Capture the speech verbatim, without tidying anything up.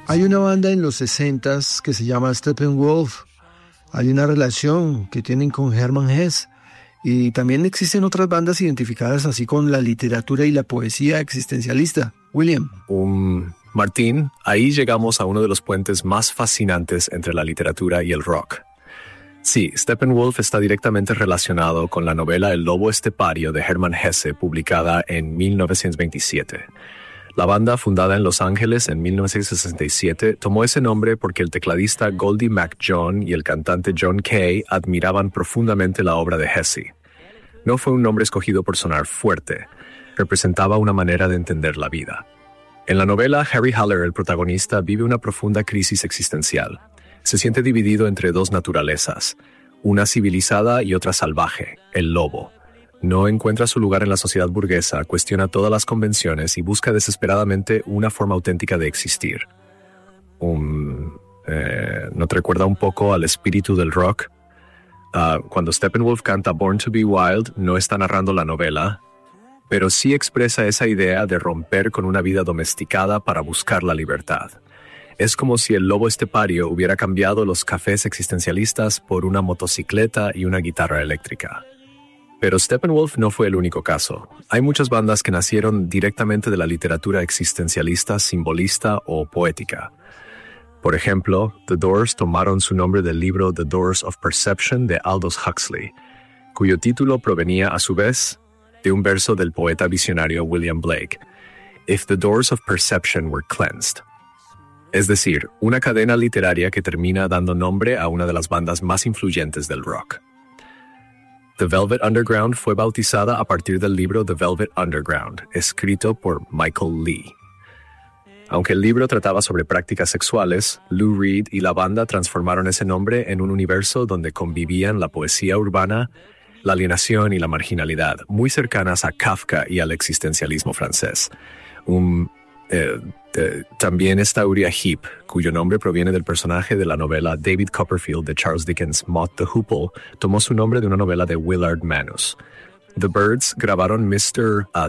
Hay una banda en los sesentas que se llama Steppenwolf. Hay una relación que tienen con Hermann Hesse. Y también existen otras bandas identificadas así con la literatura y la poesía existencialista. William. Um, Martín, ahí llegamos a uno de los puentes más fascinantes entre la literatura y el rock. Sí, Steppenwolf está directamente relacionado con la novela El lobo estepario de Hermann Hesse, publicada en mil novecientos veintisiete. La banda, fundada en Los Ángeles en mil novecientos sesenta y siete, tomó ese nombre porque el tecladista Goldie McJohn y el cantante John Kay admiraban profundamente la obra de Hesse. No fue un nombre escogido por sonar fuerte, representaba una manera de entender la vida. En la novela, Harry Haller, el protagonista, vive una profunda crisis existencial. Se siente dividido entre dos naturalezas, una civilizada y otra salvaje, el lobo. No encuentra su lugar en la sociedad burguesa, cuestiona todas las convenciones y busca desesperadamente una forma auténtica de existir. Um, eh, ¿No te recuerda un poco al espíritu del rock? Uh, cuando Steppenwolf canta Born to be Wild, no está narrando la novela, pero sí expresa esa idea de romper con una vida domesticada para buscar la libertad. Es como si el lobo estepario hubiera cambiado los cafés existencialistas por una motocicleta y una guitarra eléctrica. Pero Steppenwolf no fue el único caso. Hay muchas bandas que nacieron directamente de la literatura existencialista, simbolista o poética. Por ejemplo, The Doors tomaron su nombre del libro The Doors of Perception de Aldous Huxley, cuyo título provenía a su vez de un verso del poeta visionario William Blake, If the doors of perception were cleansed. Es decir, una cadena literaria que termina dando nombre a una de las bandas más influyentes del rock. The Velvet Underground fue bautizada a partir del libro The Velvet Underground, escrito por Michael Lee. Aunque el libro trataba sobre prácticas sexuales, Lou Reed y la banda transformaron ese nombre en un universo donde convivían la poesía urbana, la alienación y la marginalidad, muy cercanas a Kafka y al existencialismo francés. Un, eh, eh, también está Uriah Heep, cuyo nombre proviene del personaje de la novela David Copperfield de Charles Dickens, Mott the Hoople, tomó su nombre de una novela de Willard Manus. The Byrds grabaron mister